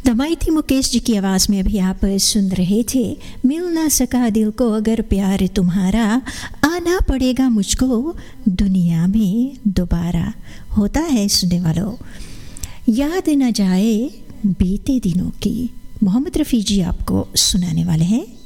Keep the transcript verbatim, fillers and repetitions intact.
दमाइती मुकेश जी की आवाज़ में अभी आप सुन रहे थे मिल ना सका दिल को अगर प्यार तुम्हारा, आना पड़ेगा मुझको दुनिया में दोबारा। होता है सुनने वालों, याद न जाए बीते दिनों की। मोहम्मद रफ़ी जी आपको सुनाने वाले हैं